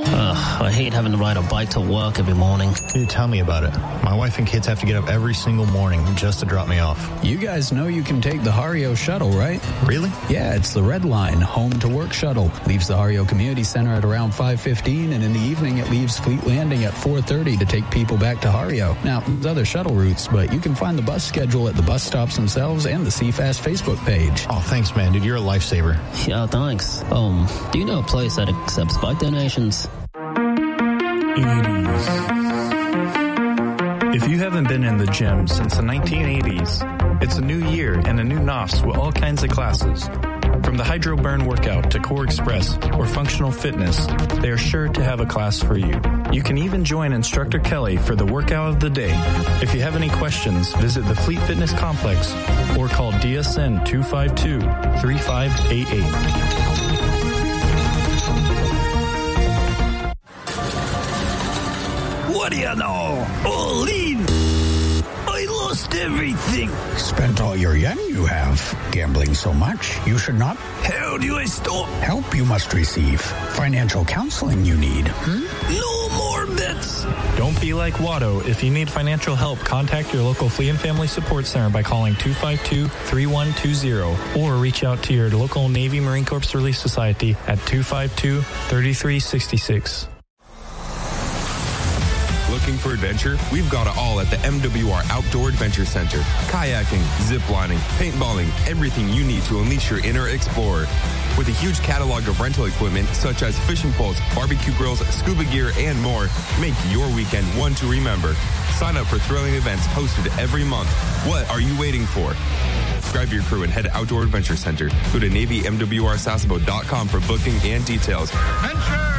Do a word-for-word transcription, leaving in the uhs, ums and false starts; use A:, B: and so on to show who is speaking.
A: Uh, I hate having to ride a bike to work every morning.
B: Dude, tell me about it. My wife and kids have to get up every single morning just to drop me off.
C: You guys know you can take the Hario shuttle, right?
B: Really?
C: Yeah, it's the Red Line, home to work shuttle. Leaves the Hario Community Center at around five fifteen, and in the evening it leaves Fleet Landing at four thirty to take people back to Hario. Now, there's other shuttle routes, but you can find the bus schedule at the bus stops themselves and the C FAST Facebook page.
B: Oh, thanks, man. Dude, you're a lifesaver.
A: Yeah, thanks. Um, do you know a place that accepts bike donations?
D: eighties. If you haven't been in the gym since the nineteen eighties, it's a new year and a new N O F S with all kinds of classes. From the Hydro Burn workout to Core Express or Functional Fitness, they are sure to have a class for you. You can even join Instructor Kelly for the workout of the day. If you have any questions, visit the Fleet Fitness Complex or call D S N two five two, three five eight eight.
E: What do you know? All in! I lost everything!
F: Spent all your yen you have. Gambling so much, you should not.
E: How do I stop?
F: Help you must receive. Financial counseling you need.
E: Hmm? No more bets!
D: Don't be like Watto. If you need financial help, contact your local Flea and Family Support Center by calling two five two, three one two zero or reach out to your local Navy Marine Corps Relief Society at two five two, three three six six.
G: Looking for adventure? We've got it all at the M W R Outdoor Adventure Center. Kayaking, ziplining, paintballing, everything you need to unleash your inner explorer. With a huge catalog of rental equipment such as fishing poles, barbecue grills, scuba gear, and more, make your weekend one to remember. Sign up for thrilling events hosted every month. What are you waiting for? Grab your crew and head to Outdoor Adventure Center. Go to Navy M W R Sasebo dot com for booking and details.
H: Venture!